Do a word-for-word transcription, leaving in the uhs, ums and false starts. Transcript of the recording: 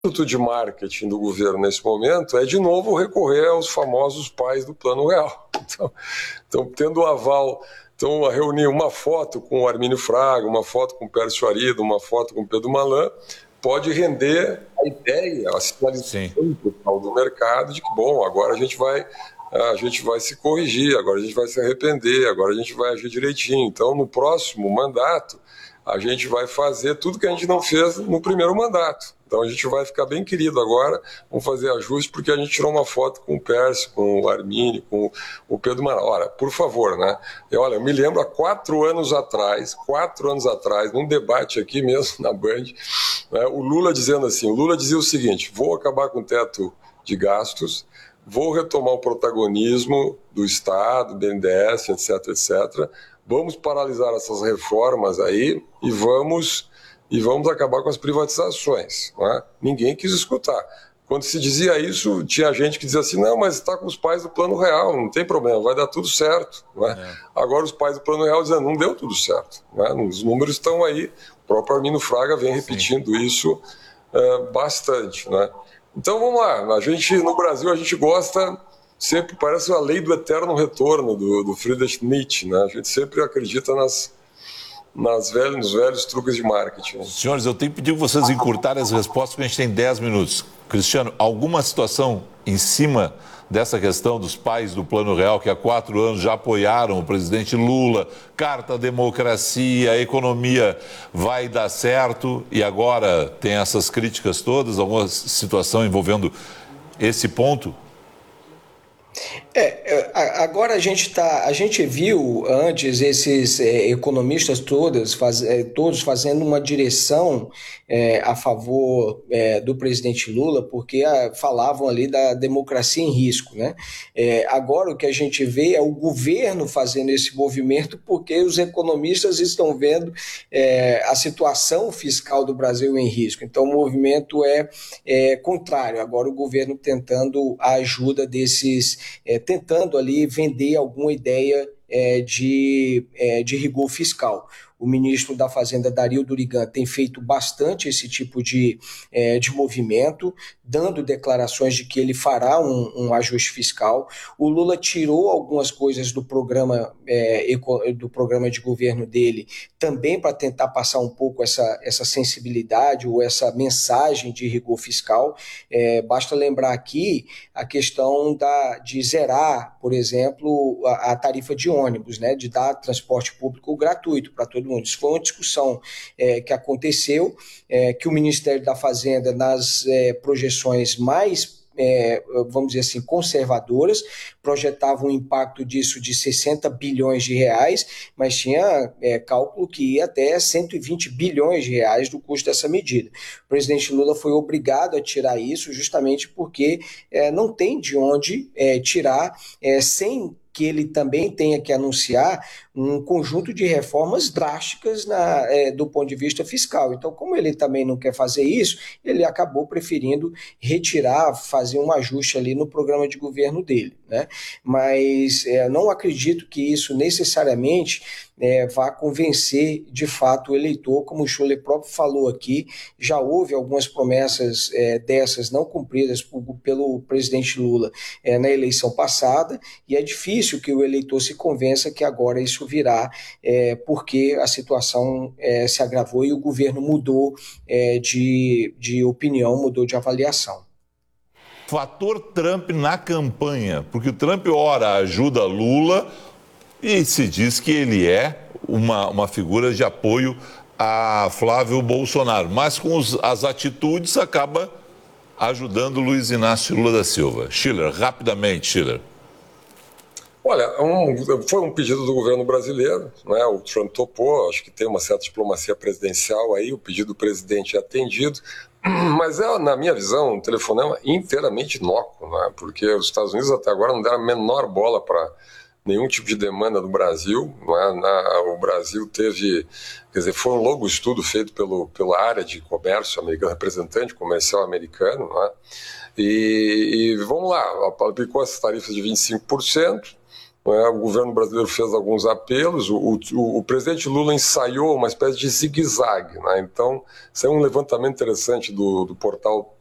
antídoto de marketing do governo nesse momento é, de novo, recorrer aos famosos pais do Plano Real. Então, então tendo o aval, então, a reunir uma foto com o Armínio Fraga, uma foto com o Pércio Arida, uma foto com o Pedro Malan, pode render a ideia, a sinalização total do mercado de que, bom, agora a gente vai... a gente vai se corrigir, agora a gente vai se arrepender, agora a gente vai agir direitinho. Então, no próximo mandato, a gente vai fazer tudo que a gente não fez no primeiro mandato. Então, a gente vai ficar bem querido agora, vamos fazer ajuste, porque a gente tirou uma foto com o Pércio, com o Armínio, com o Pedro Malan. Ora, por favor, né? Eu, olha, eu me lembro há quatro anos atrás, quatro anos atrás, num debate aqui mesmo na Band, né, o Lula dizendo assim, o Lula dizia o seguinte, vou acabar com o teto de gastos, vou retomar o protagonismo do Estado, do B N D E S, etc, etcétera. Vamos paralisar essas reformas aí e vamos, e vamos acabar com as privatizações. Não é? Ninguém quis escutar. Quando se dizia isso, tinha gente que dizia assim, não, mas está com os pais do Plano Real, não tem problema, vai dar tudo certo. Não é? É. Agora os pais do Plano Real dizem, não deu tudo certo. Não é? Os números estão aí, o próprio Armínio Fraga vem repetindo Sim. isso uh, bastante. Não é? Então vamos lá, a gente, no Brasil a gente gosta, sempre parece a lei do eterno retorno do, do Friedrich Nietzsche, né? A gente sempre acredita nas, nas velhos, nos velhos truques de marketing. Senhores, eu tenho que pedir que vocês encurtarem as respostas, porque a gente tem dez minutos. Cristiano, alguma situação em cima dessa questão dos pais do Plano Real, que há quatro anos já apoiaram o presidente Lula, carta democracia, a economia vai dar certo, e agora tem essas críticas todas, alguma situação envolvendo esse ponto? É, agora a gente tá, a gente viu antes esses é, economistas todos, faz, é, todos fazendo uma direção é, a favor é, do presidente Lula, porque a, falavam ali da democracia em risco, né? É, agora o que a gente vê é o governo fazendo esse movimento, porque os economistas estão vendo é, a situação fiscal do Brasil em risco. Então o movimento é, é contrário. Agora o governo tentando a ajuda desses É, tentando ali vender alguma ideia é, de, é, de rigor fiscal. O ministro da Fazenda, Dario Durigan, tem feito bastante esse tipo de, é, de movimento, dando declarações de que ele fará um, um ajuste fiscal. O Lula tirou algumas coisas do programa, é, do programa de governo dele, também para tentar passar um pouco essa, essa sensibilidade ou essa mensagem de rigor fiscal. É, basta lembrar aqui a questão da, de zerar, por exemplo, a, a tarifa de ônibus, né, de dar transporte público gratuito para todo mundo. Isso foi uma discussão é, que aconteceu, é, que o Ministério da Fazenda, nas é, projeções mais, é, vamos dizer assim, conservadoras, projetava um impacto disso de sessenta bilhões de reais, mas tinha é, cálculo que ia até cento e vinte bilhões de reais do custo dessa medida. O presidente Lula foi obrigado a tirar isso justamente porque é, não tem de onde é, tirar é, sem que ele também tenha que anunciar um conjunto de reformas drásticas na, é, do ponto de vista fiscal. Então, como ele também não quer fazer isso, ele acabou preferindo retirar, fazer um ajuste ali no programa de governo dele, né? Mas é, não acredito que isso necessariamente é, vá convencer de fato o eleitor, como o Schuller próprio falou aqui, já houve algumas promessas é, dessas não cumpridas por, pelo presidente Lula é, na eleição passada, e é difícil que o eleitor se convença que agora isso virá, é, porque a situação é, se agravou e o governo mudou é, de, de opinião, mudou de avaliação. Fator Trump na campanha, porque o Trump ora ajuda Lula e se diz que ele é uma, uma figura de apoio a Flávio Bolsonaro, mas com os, as atitudes acaba ajudando Luiz Inácio Lula da Silva. Schiller, rapidamente, Schiller. Olha, um, foi um pedido do governo brasileiro, né? O Trump topou, acho que tem uma certa diplomacia presidencial aí, o pedido do presidente é atendido, mas é, na minha visão, um telefonema inteiramente inócuo, né? Porque os Estados Unidos até agora não deram a menor bola para nenhum tipo de demanda do Brasil, não é? Na, o Brasil teve, quer dizer, foi um longo estudo feito pelo, pela área de comércio americano, representante comercial americano, não é? E, e vamos lá, aplicou essas tarifas de vinte e cinco por cento, É, o governo brasileiro fez alguns apelos, o, o, o presidente Lula ensaiou uma espécie de zigue-zague, né? Então, isso é um levantamento interessante do, do portal